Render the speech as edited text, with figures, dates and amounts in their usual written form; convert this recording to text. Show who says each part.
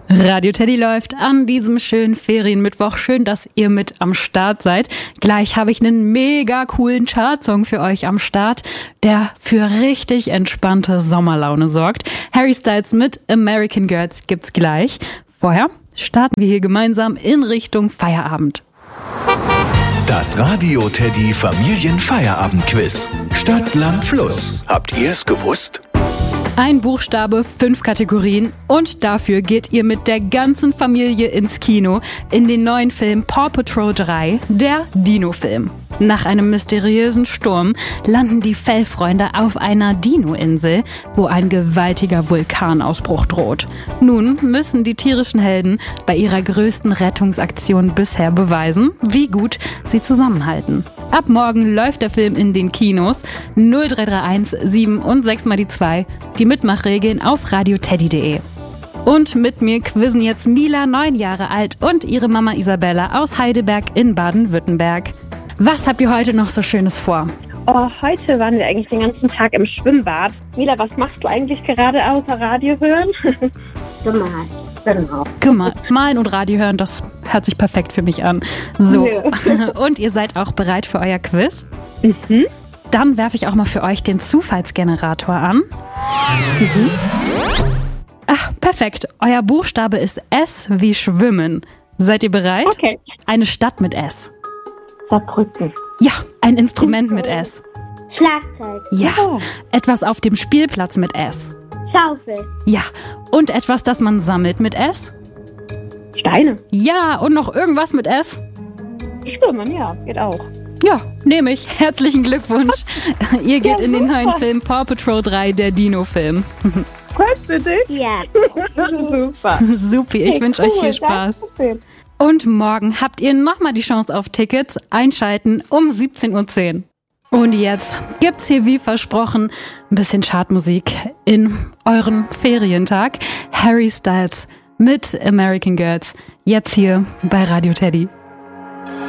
Speaker 1: Radio Teddy läuft an diesem schönen Ferienmittwoch. Schön, dass ihr mit am Start seid. Gleich habe ich einen mega coolen Chartsong für euch am Start, der für richtig entspannte Sommerlaune sorgt. Harry Styles mit American Girls gibt's gleich. Vorher starten wir hier gemeinsam in Richtung Feierabend.
Speaker 2: Das Radio Teddy Familienfeierabend-Quiz. Stadt, Land, Fluss. Habt ihr es gewusst?
Speaker 1: Ein Buchstabe, 5 Kategorien und dafür geht ihr mit der ganzen Familie ins Kino in den neuen Film Paw Patrol 3, der Dino-Film. Nach einem mysteriösen Sturm landen die Fellfreunde auf einer Dino-Insel, wo ein gewaltiger Vulkanausbruch droht. Nun müssen die tierischen Helden bei ihrer größten Rettungsaktion bisher beweisen, wie gut sie zusammenhalten. Ab morgen läuft der Film in den Kinos. 0331 7 und 6 mal die 2. Die Mitmachregeln auf radioteddy.de. Und mit mir quizzen jetzt Mila, 9 Jahre alt, und ihre Mama Isabella aus Heidelberg in Baden-Württemberg. Was habt ihr heute noch so Schönes vor?
Speaker 3: Heute waren wir eigentlich den ganzen Tag im Schwimmbad. Mila, was machst du eigentlich gerade außer Radio hören?
Speaker 1: Genau. Malen und Radio hören, das hört sich perfekt für mich an. So, und ihr seid auch bereit für euer Quiz?
Speaker 3: Mhm.
Speaker 1: Dann werfe ich auch mal für euch den Zufallsgenerator an.
Speaker 3: Mhm.
Speaker 1: Ach, perfekt. Euer Buchstabe ist S wie Schwimmen. Seid ihr bereit?
Speaker 3: Okay.
Speaker 1: Eine Stadt mit S.
Speaker 3: Saarbrücken.
Speaker 1: Ja, ein Instrument mit S.
Speaker 4: Schlagzeug.
Speaker 1: Ja, etwas auf dem Spielplatz mit S.
Speaker 4: Schaufel.
Speaker 1: Ja, und etwas, das man sammelt mit S.
Speaker 3: Steine.
Speaker 1: Ja, und noch irgendwas mit S.
Speaker 3: Schwimmen, ja, geht auch.
Speaker 1: Ja, nehme ich. Herzlichen Glückwunsch. Ihr geht in den neuen Film Paw Patrol 3, der Dino-Film.
Speaker 3: Freust du dich?
Speaker 4: Ja.
Speaker 3: Super.
Speaker 1: Supi, ich wünsche euch viel Spaß.
Speaker 3: Danke.
Speaker 1: Und morgen habt ihr nochmal die Chance auf Tickets. Einschalten um 17.10 Uhr. Und jetzt gibt's hier wie versprochen ein bisschen Chartmusik in euren Ferientag. Harry Styles mit American Girls. Jetzt hier bei Radio Teddy.